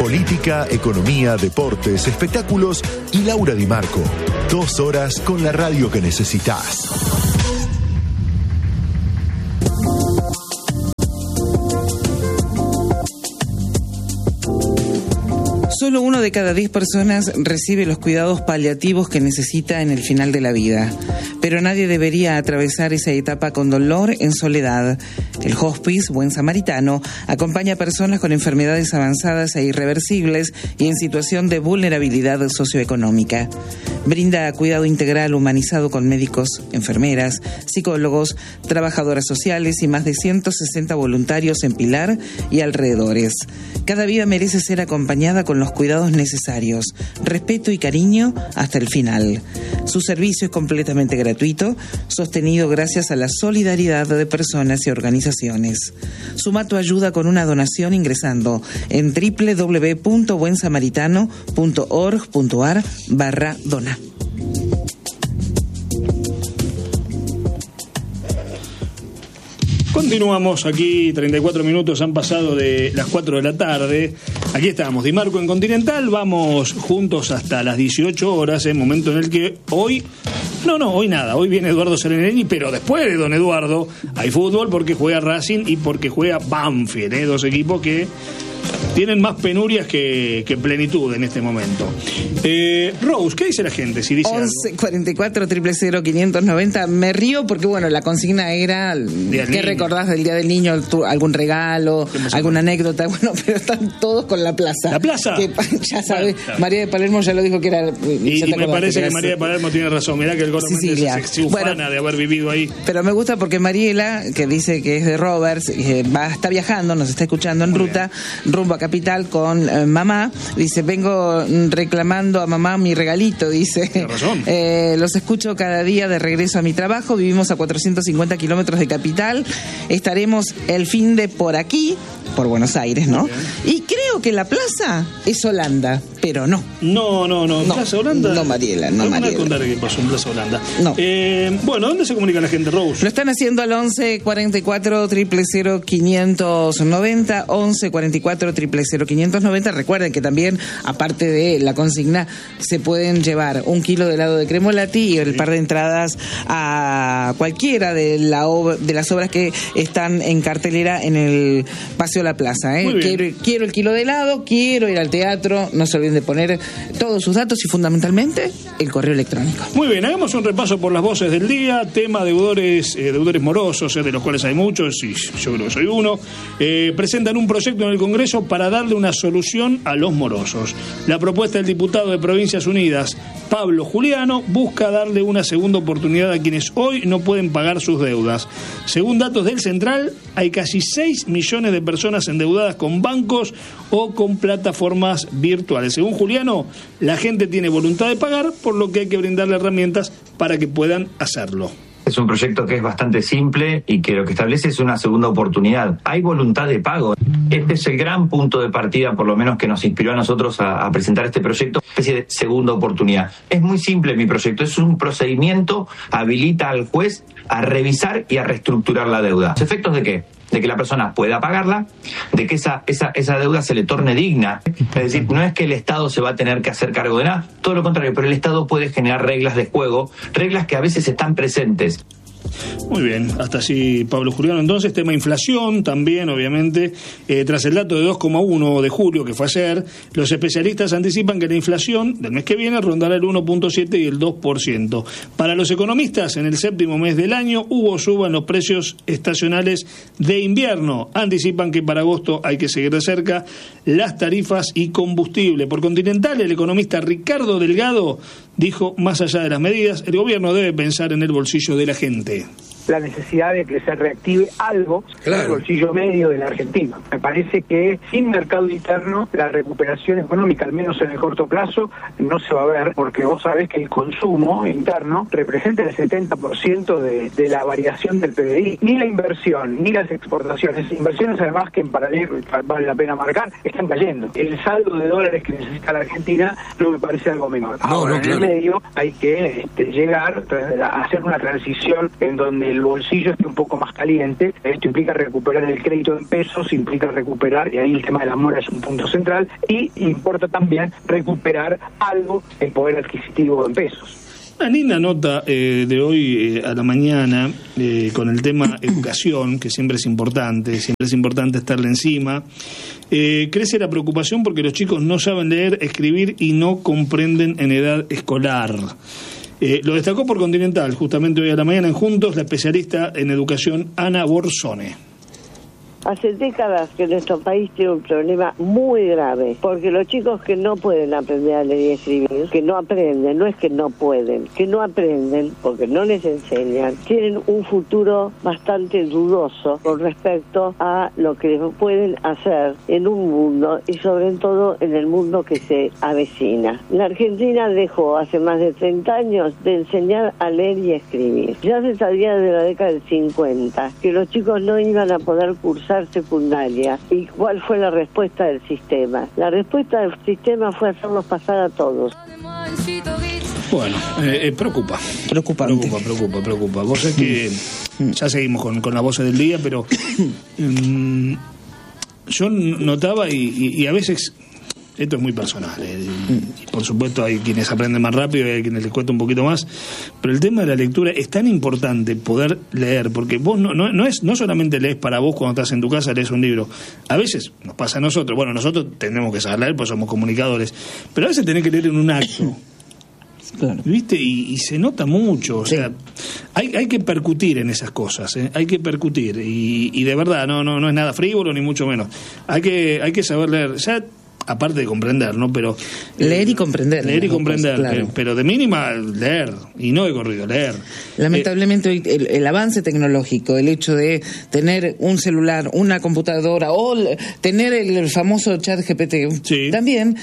Política, economía, deportes, espectáculos y Laura Di Marco. 2 horas con la radio que necesitas. Solo 1 de cada 10 personas recibe los cuidados paliativos que necesita en el final de la vida. Pero nadie debería atravesar esa etapa con dolor en soledad. El Hospice Buen Samaritano acompaña a personas con enfermedades avanzadas e irreversibles y en situación de vulnerabilidad socioeconómica. Brinda cuidado integral humanizado con médicos, enfermeras, psicólogos, trabajadoras sociales y más de 160 voluntarios en Pilar y alrededores. Cada vida merece ser acompañada con los cuidados necesarios, respeto y cariño hasta el final. Su servicio es completamente gratuito, sostenido gracias a la solidaridad de personas y organizaciones. Suma tu ayuda con una donación ingresando en www.buensamaritano.org.ar/dona. Continuamos aquí, 34 minutos han pasado de las 4 de la tarde. Aquí estamos, Di Marco en Continental. Vamos juntos hasta las 18 horas, momento en el que hoy nada, hoy viene Eduardo Serenelli, pero después de don Eduardo hay fútbol porque juega Racing y porque juega Banfield, 2 equipos que tienen más penurias que plenitud en este momento. Rose, ¿qué dice la gente? Si dice 11-44-000-590. Me río porque, bueno, la consigna era ¿qué recordás del Día del Niño? ¿Algún regalo? ¿Alguna anécdota? Bueno, pero están todos con la plaza. ¿La plaza? Que, ya sabes, claro. María de Palermo ya lo dijo que era... Y me parece que María de Palermo tiene razón. Mirá que el Gordo Méndez es exufana de haber vivido ahí. Pero me gusta porque Mariela, que dice que es de Roberts, está viajando, nos está escuchando en ruta, rumbo a Capital con mamá, dice, vengo reclamando a mamá mi regalito, dice. Tiene razón. Los escucho cada día de regreso a mi trabajo, vivimos a 450 kilómetros de Capital, estaremos el fin de por aquí, por Buenos Aires, ¿no? Y creo que la plaza es Holanda, pero no. No. ¿Plaza Holanda? No, Mariela, no, Mariela. Me contar qué pasó en Plaza Holanda. No. Bueno, ¿dónde se comunica la gente, Rose? Lo están haciendo al 11-44-000-590, 11-44-000-590. Recuerden que también, aparte de la consigna, se pueden llevar 1 kilo de helado de Cremolati y el par de entradas a cualquiera de las obras que están en cartelera en el Paseo La Plaza. Quiero el kilo de helado, quiero ir al teatro. No se olviden de poner todos sus datos y fundamentalmente el correo electrónico. Muy bien, hagamos un repaso por las voces del día. Tema deudores morosos, de los cuales hay muchos, y yo creo que soy uno. Presentan un proyecto en el Congreso para darle una solución a los morosos. La propuesta del diputado de Provincias Unidas, Pablo Juliano, busca darle una segunda oportunidad a quienes hoy no pueden pagar sus deudas. Según datos del Central, hay casi 6 millones de personas endeudadas con bancos o con plataformas virtuales. Según Juliano, la gente tiene voluntad de pagar, por lo que hay que brindarle herramientas para que puedan hacerlo. Es un proyecto que es bastante simple y que lo que establece es una segunda oportunidad. Hay voluntad de pago. Este es el gran punto de partida, por lo menos que nos inspiró a nosotros a presentar este proyecto, una especie de segunda oportunidad. Es muy simple mi proyecto, es un procedimiento, habilita al juez a revisar y a reestructurar la deuda. ¿Los efectos de qué? De que la persona pueda pagarla, de que esa deuda se le torne digna. Es decir, no es que el Estado se va a tener que hacer cargo de nada, todo lo contrario, pero el Estado puede generar reglas de juego, reglas que a veces están presentes. Muy bien, hasta así Pablo Juliano. Entonces, tema inflación también, obviamente, tras el dato de 2,1 de julio, que fue ayer, los especialistas anticipan que la inflación del mes que viene rondará el 1.7 y el 2%. Para los economistas, en el 7º mes del año hubo suba en los precios estacionales de invierno. Anticipan que para agosto hay que seguir de cerca las tarifas y combustible. Por Continental, el economista Ricardo Delgado dijo, más allá de las medidas, el gobierno debe pensar en el bolsillo de la gente. La necesidad de que se reactive algo en el bolsillo medio de la Argentina. Me parece que sin mercado interno la recuperación económica, al menos en el corto plazo, no se va a ver, porque vos sabés que el consumo interno representa el 70% de la variación del PBI. Ni la inversión, ni las exportaciones. Inversiones, además, que en paralelo vale la pena marcar, están cayendo. El saldo de dólares que necesita la Argentina no me parece algo menor. Ahora, en el medio hay que llegar a hacer una transición en donde el bolsillo esté un poco más caliente. Esto implica recuperar el crédito en pesos, implica recuperar, y ahí el tema de la mora es un punto central, y importa también recuperar algo el poder adquisitivo en pesos. Una linda nota de hoy a la mañana con el tema educación, que siempre es importante estarle encima. Crece la preocupación porque los chicos no saben leer, escribir y no comprenden en edad escolar. Lo destacó por Continental, justamente hoy a la mañana en Juntos, la especialista en educación Ana Borsone. Hace décadas que nuestro país tiene un problema muy grave, porque los chicos que no pueden aprender a leer y escribir, que no aprenden, no es que no pueden, que no aprenden porque no les enseñan, tienen un futuro bastante dudoso con respecto a lo que pueden hacer en un mundo y sobre todo en el mundo que se avecina. La Argentina dejó hace más de 30 años de enseñar a leer y escribir. Ya se sabía de la década del 50 que los chicos no iban a poder cursar secundaria. ¿Y cuál fue la respuesta del sistema? La respuesta del sistema fue hacerlos pasar a todos. Bueno, preocupa. Vos sabés que ya seguimos con las voces del día, pero yo notaba y a veces esto es muy personal, y por supuesto hay quienes aprenden más rápido y hay quienes les cuesta un poquito más, pero el tema de la lectura es tan importante, poder leer, porque vos no solamente lees para vos cuando estás en tu casa, lees un libro. A veces nos pasa a nosotros, nosotros tenemos que saber leer porque somos comunicadores, pero a veces tenés que leer en un acto. Claro. ¿Viste? Y se nota mucho, o sea, hay que percutir en esas cosas, hay que percutir, y de verdad no es nada frívolo ni mucho menos. Hay que saber leer, ya aparte de comprender, ¿no? Pero leer y comprender. Claro. Pero de mínima leer, y no de corrido, leer. Lamentablemente el avance tecnológico, el hecho de tener un celular, una computadora o tener el famoso chat GPT, sí, también,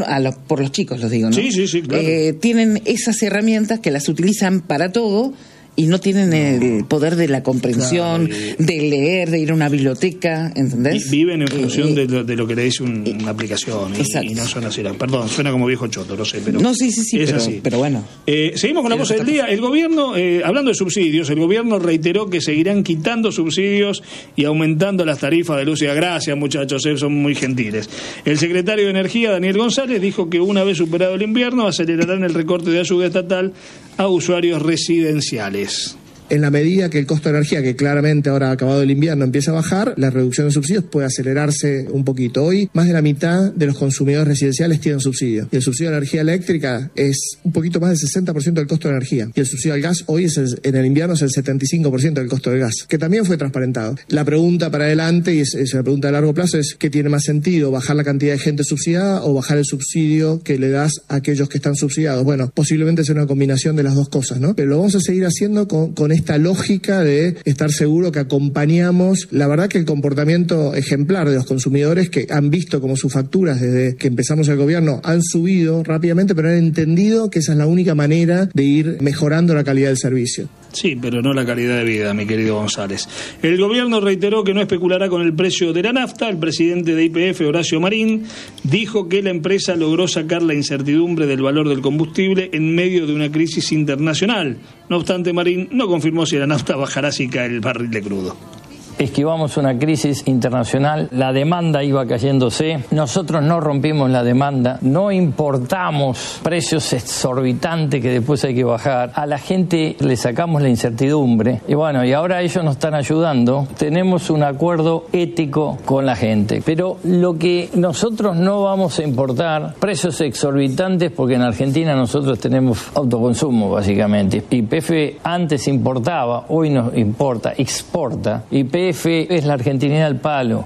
por los chicos los digo, ¿no? Sí, claro. Tienen esas herramientas que las utilizan para todo y no tienen el poder de la comprensión, claro, de leer, de ir a una biblioteca, ¿entendés? Viven en función de lo que le dice una aplicación, y no son así. Perdón, suena como viejo choto, lo sé, pero... No, sí, pero bueno. Seguimos con la voz del día. El gobierno, hablando de subsidios, el gobierno reiteró que seguirán quitando subsidios y aumentando las tarifas de luz y gas. Gracias, muchachos, son muy gentiles. El secretario de Energía, Daniel González, dijo que una vez superado el invierno acelerarán el recorte de ayuda estatal a usuarios residenciales. En la medida que el costo de energía, que claramente ahora acabado el invierno empieza a bajar, la reducción de subsidios puede acelerarse un poquito. Hoy, más de la mitad de los consumidores residenciales tienen subsidio. Y el subsidio de energía eléctrica es un poquito más del 60% del costo de energía. Y el subsidio al gas hoy en el invierno es el 75% del costo del gas, que también fue transparentado. La pregunta para adelante, y es una pregunta de largo plazo, es ¿qué tiene más sentido? ¿Bajar la cantidad de gente subsidiada o bajar el subsidio que le das a aquellos que están subsidiados? Bueno, posiblemente sea una combinación de las dos cosas, ¿no? Pero lo vamos a seguir haciendo con esta lógica de estar seguro que acompañamos, la verdad que el comportamiento ejemplar de los consumidores que han visto como sus facturas desde que empezamos el gobierno han subido rápidamente, pero han entendido que esa es la única manera de ir mejorando la calidad del servicio. Sí, pero no la calidad de vida, mi querido González. El gobierno reiteró que no especulará con el precio de la nafta. El presidente de YPF, Horacio Marín, dijo que la empresa logró sacar la incertidumbre del valor del combustible en medio de una crisis internacional. No obstante, Marín no confirmó si la nafta bajará si cae el barril de crudo. Esquivamos una crisis internacional, la demanda iba cayéndose, nosotros no rompimos la demanda, no importamos precios exorbitantes que después hay que bajar, a la gente le sacamos la incertidumbre y ahora ellos nos están ayudando, tenemos un acuerdo ético con la gente, pero lo que nosotros no vamos a importar, precios exorbitantes, porque en Argentina nosotros tenemos autoconsumo básicamente, YPF antes importaba, hoy nos importa, exporta, YPF es la argentinidad al palo.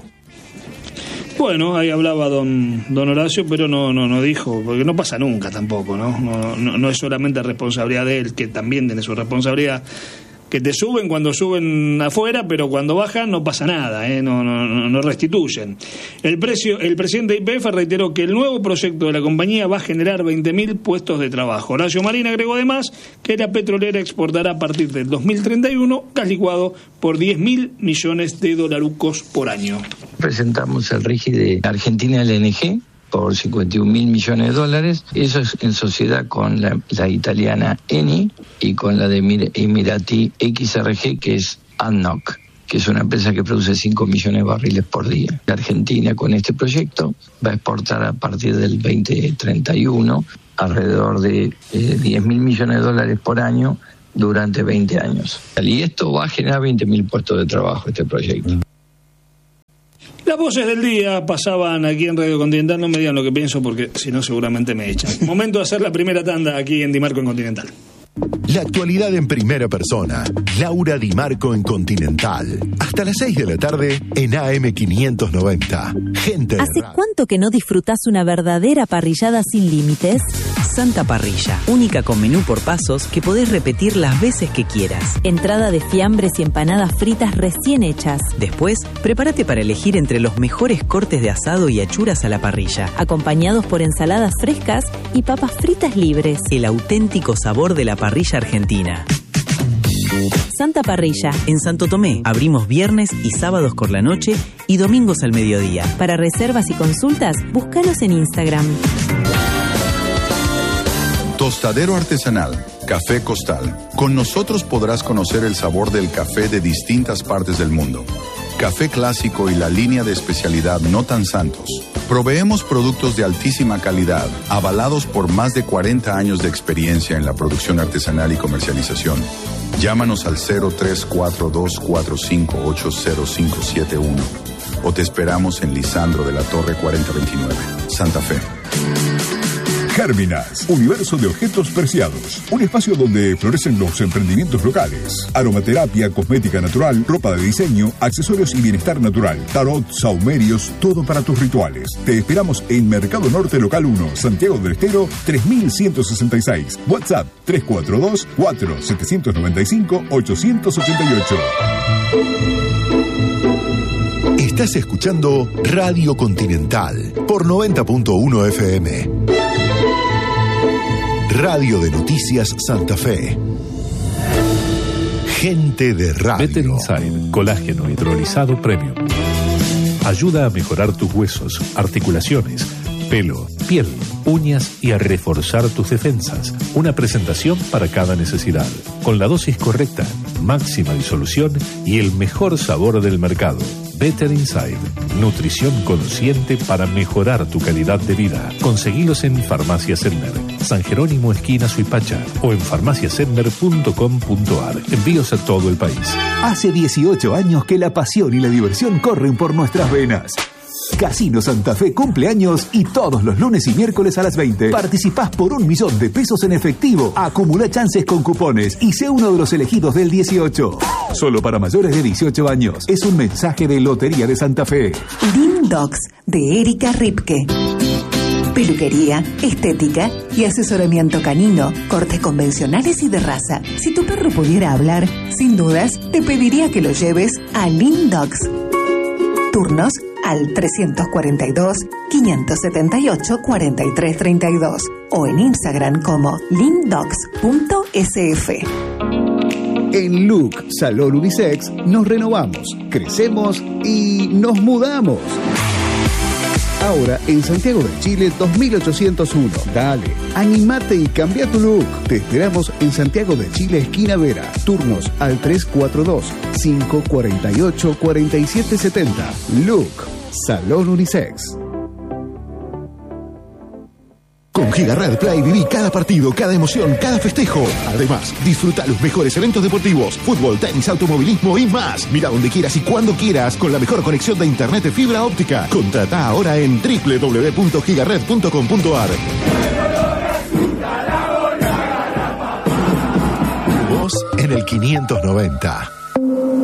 Bueno, ahí hablaba don Horacio, pero no dijo, porque no pasa nunca tampoco, no es solamente responsabilidad de él, que también tiene su responsabilidad, que te suben cuando suben afuera, pero cuando bajan no pasa nada, no restituyen. El presidente de YPF reiteró que el nuevo proyecto de la compañía va a generar 20.000 puestos de trabajo. Horacio Marín agregó además que la petrolera exportará a partir del 2031 gas licuado por $10.000 millones por año. Presentamos el RIGI de Argentina LNG por 51.000 millones de dólares. Eso es en sociedad con la italiana Eni y con la de Emirati XRG, que es ADNOC, que es una empresa que produce 5 millones de barriles por día. La Argentina, con este proyecto, va a exportar a partir del 2031 alrededor de 10.000 millones de dólares por año durante 20 años. Y esto va a generar 20.000 puestos de trabajo, este proyecto. Las voces del día pasaban aquí en Radio Continental. No me digan lo que pienso, porque si no seguramente me echan. Momento de hacer la primera tanda aquí en Di Marco en Continental. La actualidad en primera persona. Laura Di Marco en Continental. Hasta las 6 de la tarde en AM 590. Gente de ¿Hace radio. cuánto que no disfrutás una verdadera parrillada sin límites? Santa Parrilla, única con menú por pasos que podés repetir las veces que quieras. Entrada de fiambres y empanadas fritas recién hechas. Después, prepárate para elegir entre los mejores cortes de asado y achuras a la parrilla. Acompañados por ensaladas frescas y papas fritas libres. El auténtico sabor de la parrilla argentina. Santa Parrilla. En Santo Tomé, abrimos viernes y sábados por la noche y domingos al mediodía. Para reservas y consultas, búscanos en Instagram. Tostadero artesanal, Café Costal. Con nosotros podrás conocer el sabor del café de distintas partes del mundo. Café clásico y la línea de especialidad No Tan Santos. Proveemos productos de altísima calidad, avalados por más de 40 años de experiencia en la producción artesanal y comercialización. Llámanos al 034245805571 o te esperamos en Lisandro de la Torre 4029, Santa Fe. Gérminas, universo de objetos preciados. Un espacio donde florecen los emprendimientos locales. Aromaterapia, cosmética natural, ropa de diseño, accesorios y bienestar natural. Tarot, saumerios, todo para tus rituales. Te esperamos en Mercado Norte Local 1, Santiago del Estero, 3166. WhatsApp 342-4795-888. Estás escuchando Radio Continental por 90.1 FM. Radio de Noticias Santa Fe. Gente de radio. Better Inside, colágeno hidrolizado premium. Ayuda a mejorar tus huesos, articulaciones, pelo, piel, uñas y a reforzar tus defensas. Una presentación para cada necesidad. Con la dosis correcta, máxima disolución y el mejor sabor del mercado. Better Inside, nutrición consciente para mejorar tu calidad de vida. Conseguilos en Farmacia Sender, San Jerónimo esquina Suipacha o en farmaciasender.com.ar. Envíos a todo el país. Hace 18 años que la pasión y la diversión corren por nuestras venas. Casino Santa Fe cumple años y todos los lunes y miércoles a las 20 participás por $1.000.000 en efectivo. Acumula chances con cupones y sé uno de los elegidos del 18. Solo para mayores de 18 años. Es un mensaje de Lotería de Santa Fe. Lindox de Erika Ripke. Peluquería, estética y asesoramiento canino, cortes convencionales y de raza. Si tu perro pudiera hablar, sin dudas, te pediría que lo lleves a Lindox. Turnos al 342-578-4332 o en Instagram como lindox.sf. En Look Salón Unisex nos renovamos, crecemos y nos mudamos. Ahora en Santiago de Chile 2801. Dale, animate y cambia tu look. Te esperamos en Santiago de Chile, esquina Vera. Turnos al 342-548-4770. Look Salón Unisex. Con Gigared Play viví cada partido, cada emoción, cada festejo. Además, disfruta los mejores eventos deportivos, fútbol, tenis, automovilismo y más. Mira donde quieras y cuando quieras con la mejor conexión de internet de fibra óptica. Contrata ahora en www.gigared.com.ar. Vos en el 590.